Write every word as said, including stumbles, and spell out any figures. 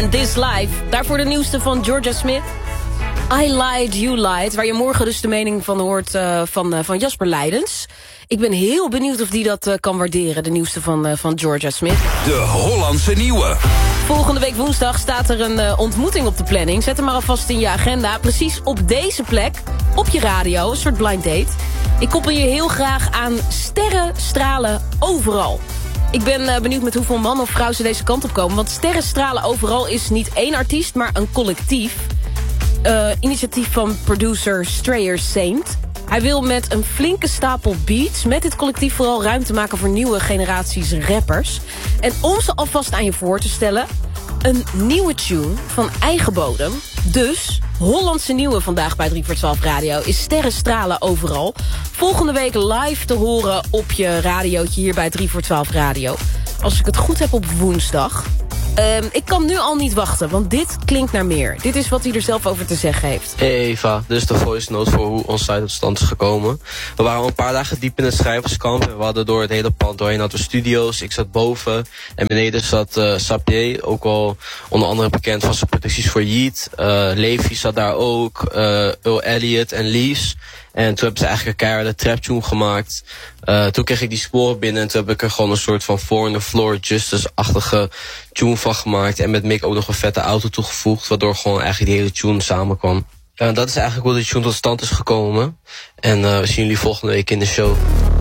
En This Life. Daarvoor de nieuwste van Georgia Smith. I Lied, You Lied. Waar je morgen dus de mening van hoort uh, van, uh, van Jasper Leidens. Ik ben heel benieuwd of die dat uh, kan waarderen. De nieuwste van, uh, van Georgia Smith. De Hollandse Nieuwe. Volgende week woensdag staat er een uh, ontmoeting op de planning. Zet hem maar alvast in je agenda. Precies op deze plek. Op je radio. Een soort blind date. Ik koppel je heel graag aan sterrenstralen overal. Ik ben uh, benieuwd met hoeveel man of vrouw ze deze kant op komen. Want sterrenstralen overal is niet één artiest, maar een collectief. Uh, initiatief van producer Strayer Saint. Hij wil met een flinke stapel beats met dit collectief vooral ruimte maken voor nieuwe generaties rappers. En om ze alvast aan je voor te stellen, een nieuwe tune van eigen bodem. Dus Hollandse Nieuwe vandaag bij drie voor twaalf Radio is Sterrenstralen overal. Volgende week live te horen op je radiootje hier bij drie voor twaalf Radio. Als ik het goed heb op woensdag. Um, ik kan nu al niet wachten, want dit klinkt naar meer. Dit is wat hij er zelf over te zeggen heeft. Hey Eva, dit is de voice note voor hoe onze site tot stand is gekomen. We waren al een paar dagen diep in het schrijverskamp. En we hadden door het hele pand doorheen hadden we studio's. Ik zat boven en beneden zat uh, Sapje, ook al onder andere bekend van zijn producties voor Yeet. Uh, Levi zat daar ook, uh, Earl Elliott en Lees. En toen hebben ze eigenlijk een keiharde traptune gemaakt. Uh, toen kreeg ik die sporen binnen en toen heb ik er gewoon een soort van Four on the Floor Justice-achtige tune van gemaakt. En met Mick ook nog een vette auto toegevoegd, waardoor gewoon eigenlijk die hele tune samenkwam. Uh, dat is eigenlijk hoe de tune tot stand is gekomen. En uh, we zien jullie volgende week in de show.